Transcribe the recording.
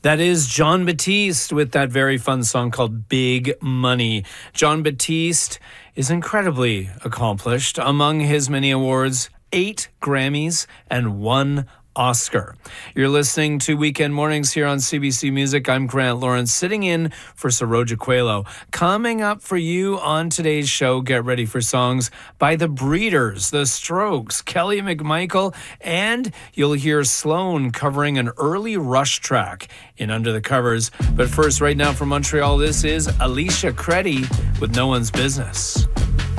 That is Jon Batiste with that very fun song called Big Money. Jon Batiste is incredibly accomplished. Among his many awards, 8 Grammys and 1 Oscar. You're listening to Weekend Mornings here on CBC Music. I'm Grant Lawrence, sitting in for Saroja Coelho. Coming up for you on today's show, get ready for songs by The Breeders, The Strokes, Kelly McMichael, and you'll hear Sloan covering an early Rush track in Under the Covers. But first, right now from Montreal, this is Alicia Credi with No One's Business.